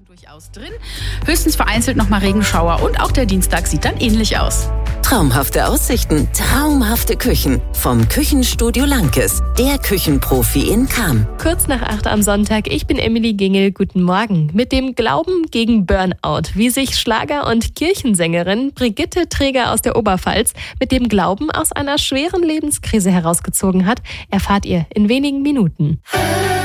Durchaus drin. Höchstens vereinzelt nochmal Regenschauer und auch der Dienstag sieht dann ähnlich aus. Traumhafte Aussichten, traumhafte Küchen. Vom Küchenstudio Lankes, der Küchenprofi in Cham. Kurz nach 8 am Sonntag, ich bin Emily Gingel, guten Morgen. Mit dem Glauben gegen Burnout, wie sich Schlager- und Kirchensängerin Brigitte Träger aus der Oberpfalz mit dem Glauben aus einer schweren Lebenskrise herausgezogen hat, erfahrt ihr in wenigen Minuten.